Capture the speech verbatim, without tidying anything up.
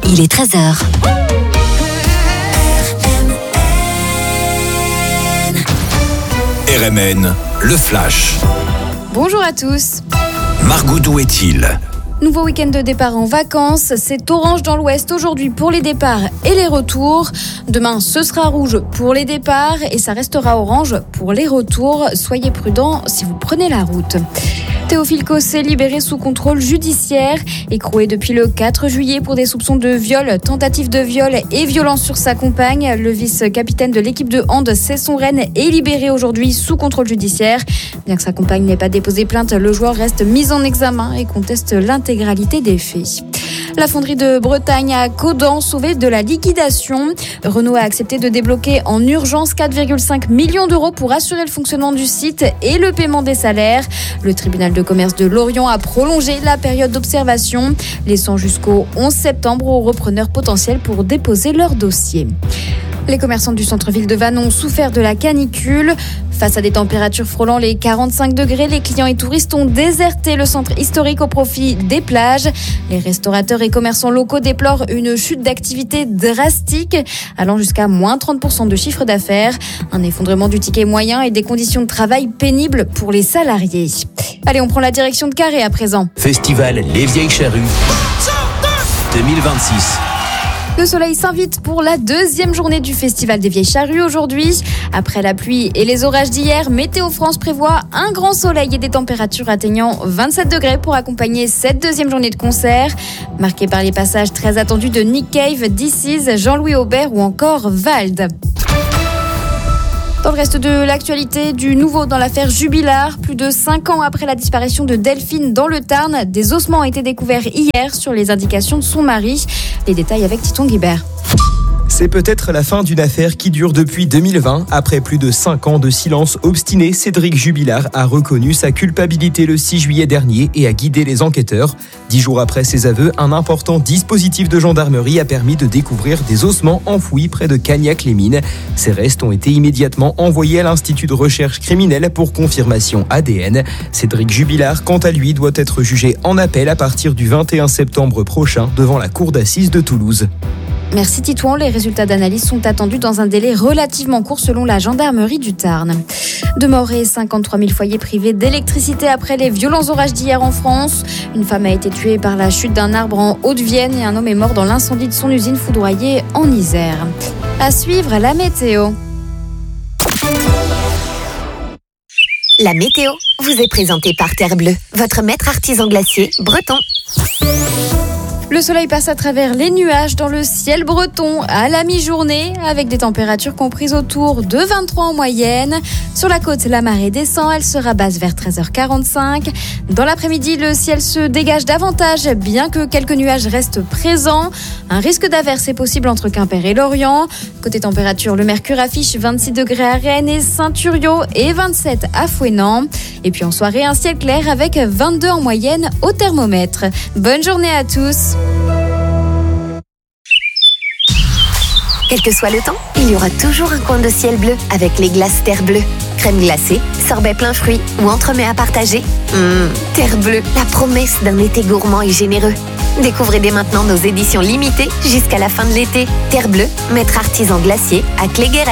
il est treize heures. R M N, le Flash. Bonjour à tous. Margot, d'où est-il ? Nouveau week-end de départ en vacances. C'est orange dans l'ouest aujourd'hui pour les départs et les retours. Demain, ce sera rouge pour les départs et ça restera orange pour les retours. Soyez prudents si vous prenez la route. Théophile Cosset libéré sous contrôle judiciaire. Écroué depuis le quatre juillet pour des soupçons de viol, tentative de viol et violence sur sa compagne. Le vice-capitaine de l'équipe de hand Cesson-Rennes est libéré aujourd'hui sous contrôle judiciaire. Bien que sa compagne n'ait pas déposé plainte, le joueur reste mis en examen et conteste l'intégralité des faits. La fonderie de Bretagne à Caudan, sauvée de la liquidation. Renault a accepté de débloquer en urgence quatre virgule cinq millions d'euros pour assurer le fonctionnement du site et le paiement des salaires. Le tribunal de commerce de Lorient a prolongé la période d'observation, laissant jusqu'au onze septembre aux repreneurs potentiels pour déposer leur dossier. Les commerçants du centre-ville de Vannes ont souffert de la canicule. Face à des températures frôlant les quarante-cinq degrés, les clients et touristes ont déserté le centre historique au profit des plages. Les restaurateurs et commerçants locaux déplorent une chute d'activité drastique, allant jusqu'à moins trente pour cent de chiffre d'affaires, un effondrement du ticket moyen et des conditions de travail pénibles pour les salariés. Allez, on prend la direction de Carré à présent. Festival Les Vieilles Charrues deux mille vingt-six. Le soleil s'invite pour la deuxième journée du Festival des Vieilles Charrues aujourd'hui. Après la pluie et les orages d'hier, Météo France prévoit un grand soleil et des températures atteignant vingt-sept degrés pour accompagner cette deuxième journée de concert, marquée par les passages très attendus de Nick Cave, This Is, Jean-Louis Aubert ou encore Vald. Dans le reste de l'actualité, du nouveau dans l'affaire Jubilard. Plus de cinq ans après la disparition de Delphine dans le Tarn, des ossements ont été découverts hier sur les indications de son mari. Les détails avec Titon Guibert. C'est peut-être la fin d'une affaire qui dure depuis deux mille vingt. Après plus de cinq ans de silence obstiné, Cédric Jubilard a reconnu sa culpabilité le six juillet dernier et a guidé les enquêteurs. Dix jours après ses aveux, un important dispositif de gendarmerie a permis de découvrir des ossements enfouis près de Cagnac-les-Mines. Ces restes ont été immédiatement envoyés à l'Institut de recherche criminelle pour confirmation A D N. Cédric Jubilard, quant à lui, doit être jugé en appel à partir du vingt et un septembre prochain devant la cour d'assises de Toulouse. Merci Titouan. Les résultats d'analyse sont attendus dans un délai relativement court selon la gendarmerie du Tarn. Deux morts et cinquante-trois mille foyers privés d'électricité après les violents orages d'hier en France. Une femme a été tuée par la chute d'un arbre en Haute-Vienne et un homme est mort dans l'incendie de son usine foudroyée en Isère. À suivre, la météo. La météo vous est présentée par Terre Bleue, votre maître artisan glacier breton. Le soleil passe à travers les nuages dans le ciel breton à la mi-journée avec des températures comprises autour de vingt-trois en moyenne. Sur la côte, la marée descend, elle sera basse vers treize heures quarante-cinq. Dans l'après-midi, le ciel se dégage davantage bien que quelques nuages restent présents. Un risque d'averse est possible entre Quimper et Lorient. Côté température, le mercure affiche vingt-six degrés à Rennes et Saint-Thuriau et vingt-sept à Fouesnant. Et puis en soirée, un ciel clair avec vingt-deux en moyenne au thermomètre. Bonne journée à tous. Quel que soit le temps, il y aura toujours un coin de ciel bleu avec les glaces Terre Bleue. Crème glacée, sorbet plein fruits ou entremets à partager. Mmh, Terre Bleue, la promesse d'un été gourmand et généreux. Découvrez dès maintenant nos éditions limitées jusqu'à la fin de l'été. Terre Bleue, maître artisan glacier à Cléguéret.